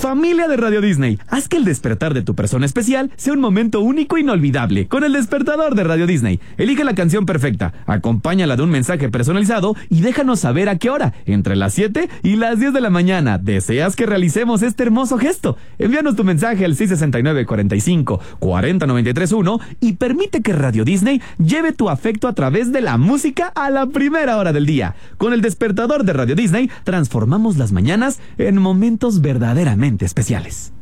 Familia de Radio Disney, haz que el despertar de tu persona especial sea un momento único e inolvidable con el despertador de Radio Disney. Elige la canción perfecta, acompáñala de un mensaje personalizado y déjanos saber a qué hora, entre las 7 y las 10 de la mañana, deseas que realicemos este hermoso gesto. Envíanos tu mensaje al 669 45 40 93 1 y permite que Radio Disney lleve tu afecto a través de la música a la primera hora del día. Con el despertador de Radio Disney, transformamos las mañanas en momentos verdaderamente especiales.